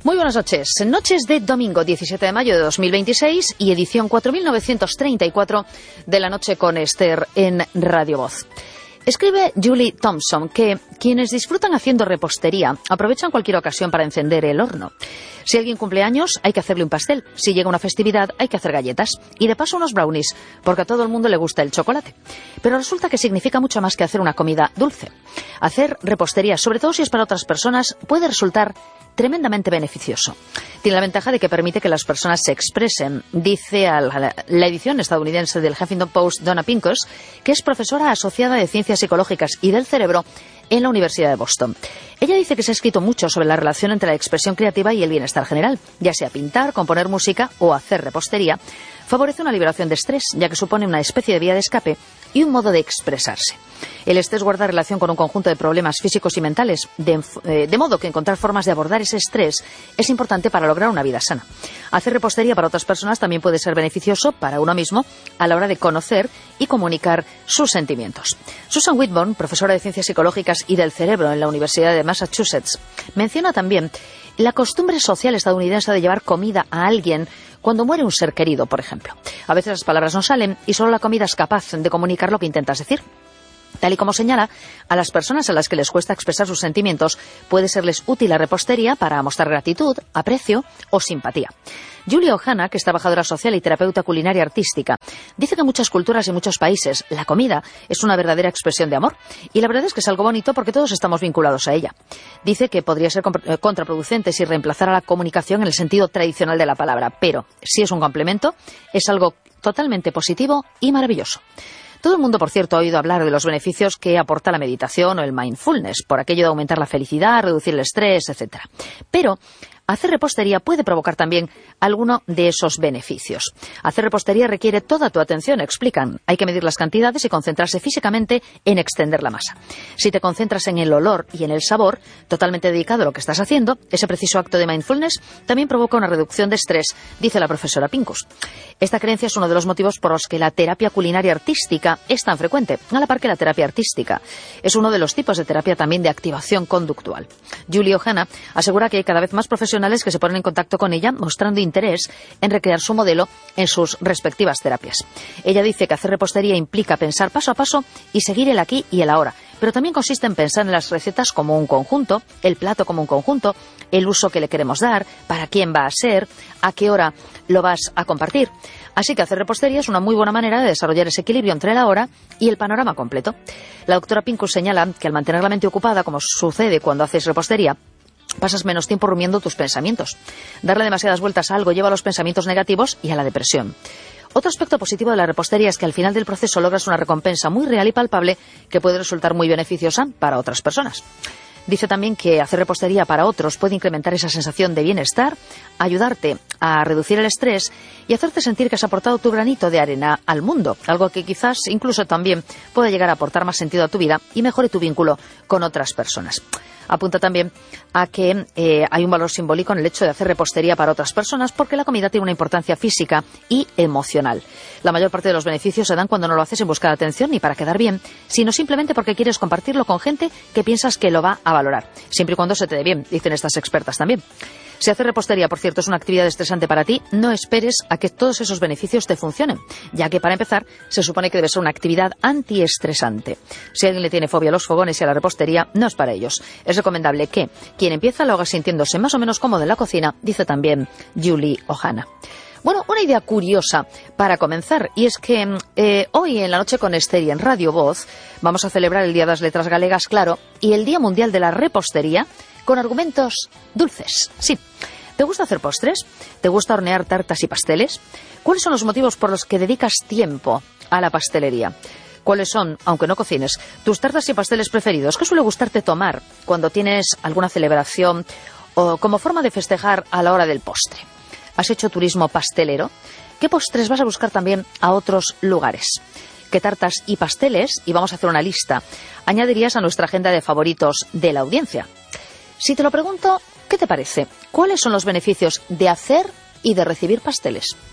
Muy buenas noches. Noches de domingo 17 de mayo de 2026 y edición 4934 de la noche con Esther en Radio Voz. Escribe Julie Thompson que quienes disfrutan haciendo repostería aprovechan cualquier ocasión para encender el horno. Si alguien cumple años, hay que hacerle un pastel. Si llega una festividad, hay que hacer galletas. Y de paso unos brownies, porque a todo el mundo le gusta el chocolate. Pero resulta que significa mucho más que hacer una comida dulce. Hacer repostería, sobre todo si es para otras personas, puede resultar tremendamente beneficioso. Tiene la ventaja de que permite que las personas se expresen. Dice a la edición estadounidense del Huffington Post Donna Pincus, que es profesora asociada de Ciencias Psicológicas y del Cerebro en la Universidad de Boston. Ella dice que se ha escrito mucho sobre la relación entre la expresión creativa y el bienestar general, ya sea pintar, componer música o hacer repostería. Favorece una liberación de estrés, ya que supone una especie de vía de escape y un modo de expresarse. El estrés guarda relación con un conjunto de problemas físicos y mentales, de modo que encontrar formas de abordar ese estrés es importante para lograr una vida sana. Hacer repostería para otras personas también puede ser beneficioso para uno mismo a la hora de conocer y comunicar sus sentimientos. Susan Whitburn, profesora de Ciencias Psicológicas y del Cerebro en la Universidad de Massachusetts, menciona también la costumbre social estadounidense de llevar comida a alguien cuando muere un ser querido, por ejemplo. A veces las palabras no salen y solo la comida es capaz de comunicar lo que intentas decir. Tal y como señala, a las personas a las que les cuesta expresar sus sentimientos puede serles útil la repostería para mostrar gratitud, aprecio o simpatía. Julie Ohana, que es trabajadora social y terapeuta culinaria artística, dice que en muchas culturas y muchos países la comida es una verdadera expresión de amor, y la verdad es que es algo bonito porque todos estamos vinculados a ella. Dice que podría ser contraproducente si reemplazara la comunicación en el sentido tradicional de la palabra, pero si es un complemento, es algo totalmente positivo y maravilloso. Todo el mundo, por cierto, ha oído hablar de los beneficios que aporta la meditación o el mindfulness, por aquello de aumentar la felicidad, reducir el estrés, etc. Pero hacer repostería puede provocar también alguno de esos beneficios. Hacer repostería requiere toda tu atención, explican. Hay que medir las cantidades y concentrarse físicamente en extender la masa. Si te concentras en el olor y en el sabor, totalmente dedicado a lo que estás haciendo, ese preciso acto de mindfulness también provoca una reducción de estrés, dice la profesora Pincus. Esta creencia es uno de los motivos por los que la terapia culinaria artística es tan frecuente, a la par que la terapia artística. Es uno de los tipos de terapia también de activación conductual. Julie Ohana asegura que hay cada vez más profesionales que se ponen en contacto con ella mostrando interés en recrear su modelo en sus respectivas terapias. Ella dice que hacer repostería implica pensar paso a paso y seguir el aquí y el ahora, pero también consiste en pensar en las recetas como un conjunto, el plato como un conjunto, el uso que le queremos dar, para quién va a ser, a qué hora lo vas a compartir. Así que hacer repostería es una muy buena manera de desarrollar ese equilibrio entre la hora y el panorama completo. La doctora Pincus señala que al mantener la mente ocupada, como sucede cuando haces repostería, pasas menos tiempo rumiando tus pensamientos. Darle demasiadas vueltas a algo lleva a los pensamientos negativos y a la depresión. Otro aspecto positivo de la repostería es que al final del proceso logras una recompensa muy real y palpable que puede resultar muy beneficiosa para otras personas. Dice también que hacer repostería para otros puede incrementar esa sensación de bienestar, ayudarte a reducir el estrés y hacerte sentir que has aportado tu granito de arena al mundo, algo que quizás incluso también pueda llegar a aportar más sentido a tu vida y mejore tu vínculo con otras personas. Apunta también a que hay un valor simbólico en el hecho de hacer repostería para otras personas porque la comida tiene una importancia física y emocional. La mayor parte de los beneficios se dan cuando no lo haces en busca de atención ni para quedar bien, sino simplemente porque quieres compartirlo con gente que piensas que lo va a valorar, siempre y cuando se te dé bien, dicen estas expertas también. Si hacer repostería, por cierto, es una actividad estresante para ti, no esperes a que todos esos beneficios te funcionen, ya que para empezar se supone que debe ser una actividad antiestresante. Si alguien le tiene fobia a los fogones y a la repostería, no es para ellos. Es recomendable que quien empieza lo haga sintiéndose más o menos cómodo en la cocina, dice también Julie Ohana. Bueno, una idea curiosa para comenzar, y es que hoy en la noche con Esther y en Radio Voz vamos a celebrar el Día de las Letras Galegas, claro, y el Día Mundial de la Repostería, con argumentos dulces. Sí. ¿Te gusta hacer postres? ¿Te gusta hornear tartas y pasteles? ¿Cuáles son los motivos por los que dedicas tiempo a la pastelería? ¿Cuáles son, aunque no cocines, tus tartas y pasteles preferidos? ¿Qué suele gustarte tomar cuando tienes alguna celebración o como forma de festejar a la hora del postre? ¿Has hecho turismo pastelero? ¿Qué postres vas a buscar también a otros lugares? ¿Qué tartas y pasteles, y vamos a hacer una lista, añadirías a nuestra agenda de favoritos de la audiencia? Si te lo pregunto, ¿qué te parece? ¿Cuáles son los beneficios de hacer y de recibir pasteles?